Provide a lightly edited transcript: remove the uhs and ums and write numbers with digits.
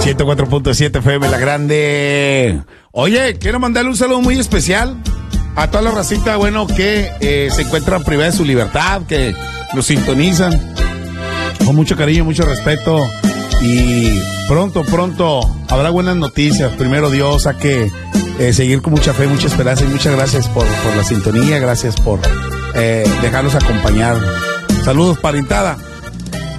104.7 FM La Grande. Oye, quiero mandarle un saludo muy especial a toda la racita, bueno, que se encuentran privada de su libertad, que los sintonizan con mucho cariño, mucho respeto. Y pronto habrá buenas noticias. Primero Dios, hay que seguir con mucha fe, mucha esperanza, y muchas gracias por la sintonía, gracias por dejarnos acompañar. Saludos, parentada.